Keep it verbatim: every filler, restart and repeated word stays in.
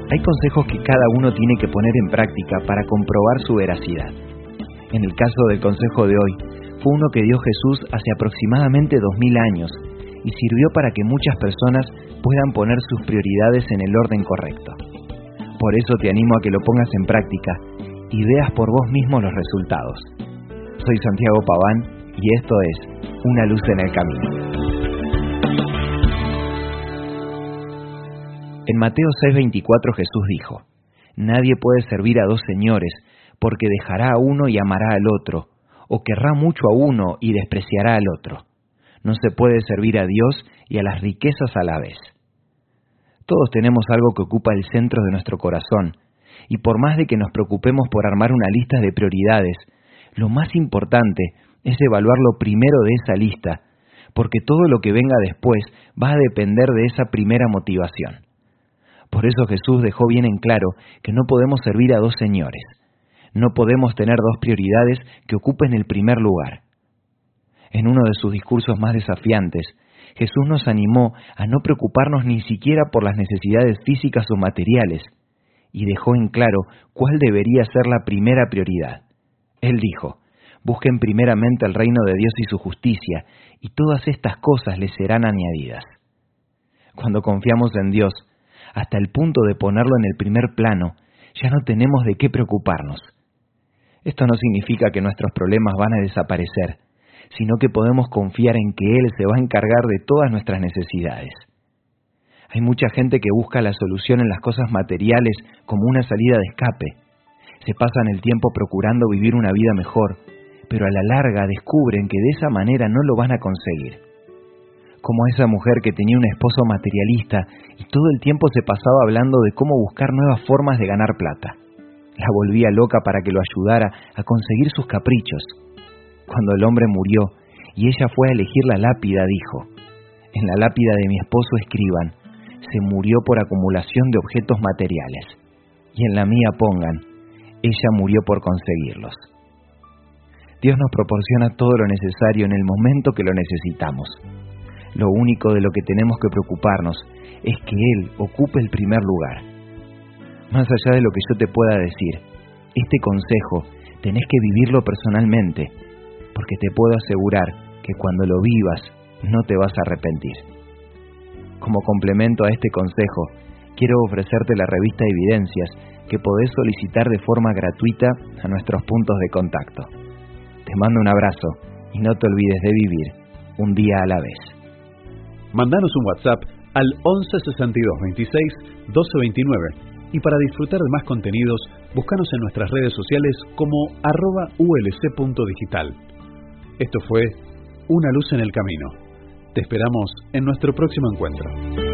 Hay consejos que cada uno tiene que poner en práctica para comprobar su veracidad. En el caso del consejo de hoy, fue uno que dio Jesús hace aproximadamente dos mil años y sirvió para que muchas personas puedan poner sus prioridades en el orden correcto. Por eso te animo a que lo pongas en práctica y veas por vos mismo los resultados. Soy Santiago Paván y esto es Una Luz en el Camino. En Mateo seis veinticuatro Jesús dijo: Nadie puede servir a dos señores, porque dejará a uno y amará al otro, o querrá mucho a uno y despreciará al otro. No se puede servir a Dios y a las riquezas a la vez. Todos tenemos algo que ocupa el centro de nuestro corazón, y por más de que nos preocupemos por armar una lista de prioridades, lo más importante es evaluar lo primero de esa lista, porque todo lo que venga después va a depender de esa primera motivación. Por eso Jesús dejó bien en claro que no podemos servir a dos señores. No podemos tener dos prioridades que ocupen el primer lugar. En uno de sus discursos más desafiantes, Jesús nos animó a no preocuparnos ni siquiera por las necesidades físicas o materiales, y dejó en claro cuál debería ser la primera prioridad. Él dijo: busquen primeramente el reino de Dios y su justicia, y todas estas cosas les serán añadidas. Cuando confiamos en Dios, hasta el punto de ponerlo en el primer plano, ya no tenemos de qué preocuparnos. Esto no significa que nuestros problemas van a desaparecer, sino que podemos confiar en que Él se va a encargar de todas nuestras necesidades. Hay mucha gente que busca la solución en las cosas materiales como una salida de escape. Se pasan el tiempo procurando vivir una vida mejor, pero a la larga descubren que de esa manera no lo van a conseguir. Como esa mujer que tenía un esposo materialista y todo el tiempo se pasaba hablando de cómo buscar nuevas formas de ganar plata. La volvía loca para que lo ayudara a conseguir sus caprichos. Cuando el hombre murió y ella fue a elegir la lápida, dijo: en la lápida de mi esposo escriban: se murió por acumulación de objetos materiales, y en la mía pongan: ella murió por conseguirlos. Dios nos proporciona todo lo necesario en el momento que lo necesitamos. Lo único de lo que tenemos que preocuparnos es que Él ocupe el primer lugar. Más allá de lo que yo te pueda decir, este consejo tenés que vivirlo personalmente, porque te puedo asegurar que cuando lo vivas no te vas a arrepentir. Como complemento a este consejo, quiero ofrecerte la revista Evidencias, que podés solicitar de forma gratuita a nuestros puntos de contacto. Te mando un abrazo y no te olvides de vivir un día a la vez. Mandanos un WhatsApp al once sesenta y dos veintiséis doce veintinueve y para disfrutar de más contenidos, búscanos en nuestras redes sociales como arroba ulc.digital. Esto fue Una Luz en el Camino. Te esperamos en nuestro próximo encuentro.